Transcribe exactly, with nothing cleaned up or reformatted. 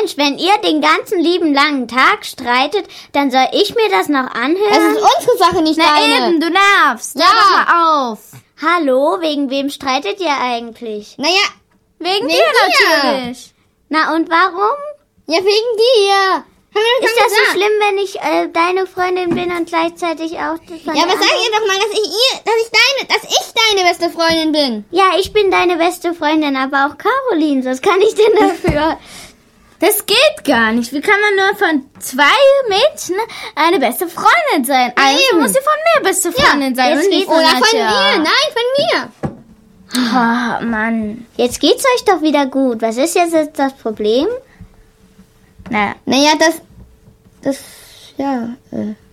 Mensch, wenn ihr den ganzen lieben langen Tag streitet, dann soll ich mir das noch anhören? Das ist unsere Sache, nicht Na deine. eben, du nervst. Ja. Hör doch mal auf. Hallo, wegen wem streitet ihr eigentlich? Naja, Wegen, Wegen dir dir. natürlich. Na und warum? ja, wegen dir. Haben wir doch Ist schon das so gesagt. schlimm, wenn ich äh, deine Freundin bin und gleichzeitig auch von Ja, der aber sag anderen? ihr doch mal, dass ich ihr, dass ich deine, dass ich deine beste Freundin bin. Ja, ich bin deine beste Freundin, aber auch Caroline. Was kann ich denn dafür? Das geht gar nicht. Wie kann man nur von zwei Mädchen eine beste Freundin sein? Also Eben. muss sie von mir beste Freundin sein. jetzt Und nicht geht's- von Oder von Nadja. mir. Nein, von mir. Oh, Mann. Jetzt geht's euch doch wieder gut. Was ist jetzt das Problem? Naja. Naja, das, das, ja, äh.